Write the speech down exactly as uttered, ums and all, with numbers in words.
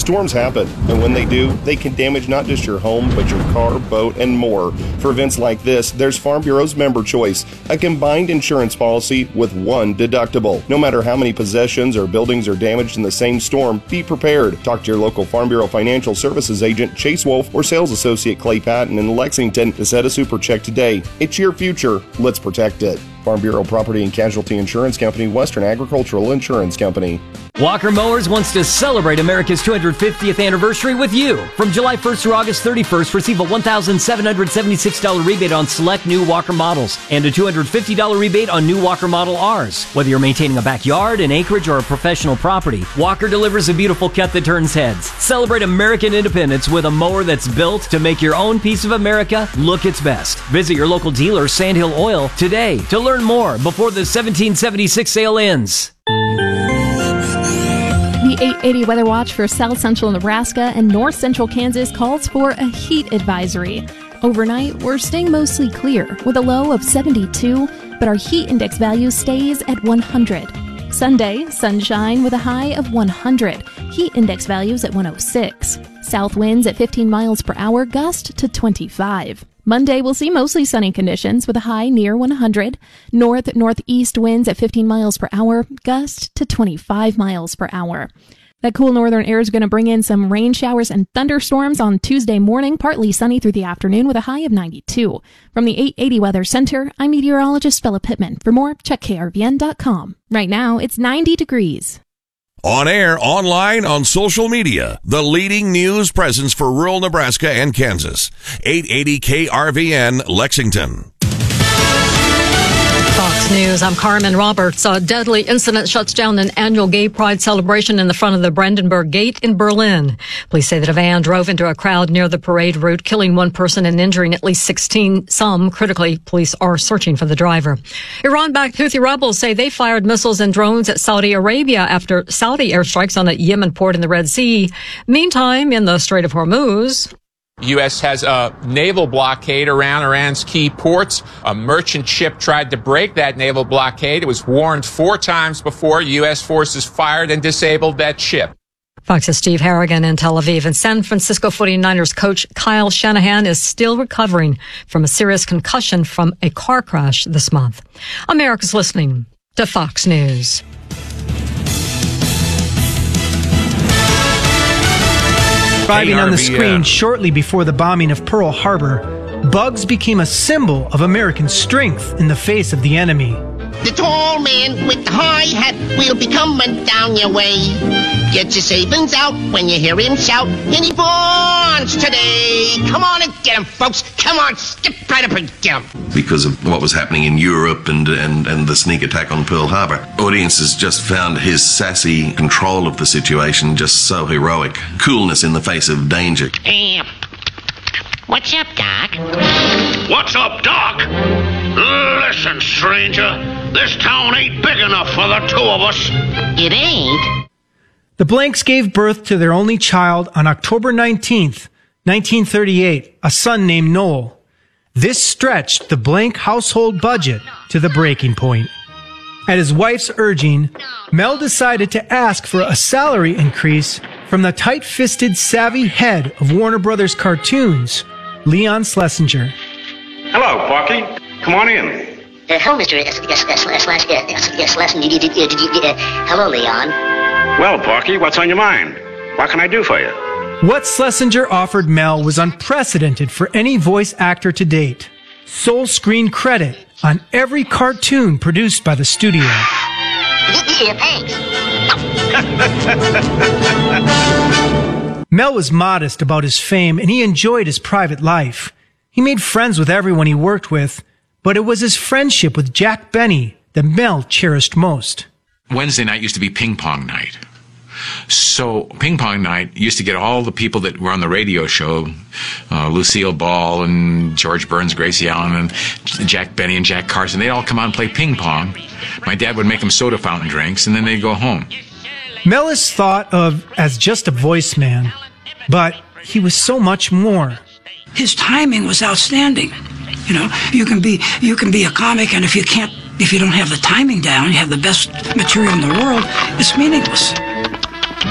Storms happen, and when they do, they can damage not just your home, but your car, boat, and more. For events like this, there's Farm Bureau's Member Choice, a combined insurance policy with one deductible. No matter how many possessions or buildings are damaged in the same storm, be prepared. Talk to your local Farm Bureau Financial Services agent, Chase Wolf, or sales associate Clay Patton in Lexington to set a super check today. It's your future. Let's protect it. Farm Bureau Property and Casualty Insurance Company, Western Agricultural Insurance Company. Walker Mowers wants to celebrate America's two hundred fiftieth anniversary with you. From July first through August thirty-first, receive a one thousand seven hundred seventy-six dollars rebate on select new Walker models and a two hundred fifty dollars rebate on new Walker Model Rs. Whether you're maintaining a backyard, an acreage, or a professional property, Walker delivers a beautiful cut that turns heads. Celebrate American independence with a mower that's built to make your own piece of America look its best. Visit your local dealer, Sandhill Oil, today to learn more before the seventeen seventy-six sale ends. The eight eighty Weather Watch for South Central Nebraska and North Central Kansas calls for a heat advisory. Overnight, we're staying mostly clear with a low of seventy-two, but our heat index value stays at one hundred. Sunday, sunshine with a high of one hundred. Heat index values at one oh six. South winds at fifteen miles per hour, gust to twenty-five. Monday, we'll see mostly sunny conditions with a high near one hundred. North-northeast winds at fifteen miles per hour, gust to twenty-five miles per hour. That cool northern air is going to bring in some rain showers and thunderstorms on Tuesday morning, partly sunny through the afternoon with a high of ninety-two. From the eight eighty Weather Center, I'm meteorologist Philip Pittman. For more, check K R V N dot com. Right now, it's ninety degrees. On air, online, on social media, the leading news presence for rural Nebraska and Kansas. eight eighty K R V N, Lexington. Fox News, I'm Carmen Roberts. A deadly incident shuts down an annual gay pride celebration in the front of the Brandenburg Gate in Berlin. Police say that a van drove into a crowd near the parade route, killing one person and injuring at least sixteen. Some critically, police are searching for the driver. Iran-backed Houthi rebels say they fired missiles and drones at Saudi Arabia after Saudi airstrikes on a Yemen port in the Red Sea. Meantime, in the Strait of Hormuz, U S has a naval blockade around Iran's key ports. A merchant ship tried to break that naval blockade. It was warned four times before U S forces fired and disabled that ship. Fox's Steve Harrigan in Tel Aviv. And San Francisco forty-niners coach Kyle Shanahan is still recovering from a serious concussion from a car crash this month. America's listening to Fox News. Arriving on the screen shortly before the bombing of Pearl Harbor, Bugs became a symbol of American strength in the face of the enemy. The tall man with the high hat will be coming down your way. Get your savings out when you hear him shout, any bonds today. Come on and get him, folks. Come on, skip right up and get him. Because of what was happening in Europe and, and, and the sneak attack on Pearl Harbor, audiences just found his sassy control of the situation just so heroic. Coolness in the face of danger. Hey, what's up, Doc? What's up, Doc? Listen, stranger, this town ain't big enough for the two of us. It ain't? The Blanks gave birth to their only child on October nineteenth, nineteen thirty-eight, a son named Noel. This stretched the Blank household budget to the breaking point. At his wife's urging, Mel decided to ask for a salary increase from the tight-fisted, savvy head of Warner Brothers Cartoons, Leon Schlesinger. Hello, Porky. Come on in. Uh, hello, Mister S- S- S- S- S- S- S- Schlesinger. Did you- did you- did you- uh, Hello, Leon. Well, Porky, what's on your mind? What can I do for you? What Schlesinger offered Mel was unprecedented for any voice actor to date. Sole screen credit on every cartoon produced by the studio. Yeah, thanks. Mel was modest about his fame, and he enjoyed his private life. He made friends with everyone he worked with, but it was his friendship with Jack Benny that Mel cherished most. Wednesday night used to be ping pong night. So ping pong night used to get all the people that were on the radio show, uh, Lucille Ball and George Burns, Gracie Allen, and Jack Benny and Jack Carson. They'd all come out and play ping pong. My dad would make them soda fountain drinks, and then they'd go home. Mel is thought of as just a voice man, but he was so much more. His timing was outstanding. You know, you can be you can be a comic, and if you can't, if you don't have the timing down, you have the best material in the world, it's meaningless.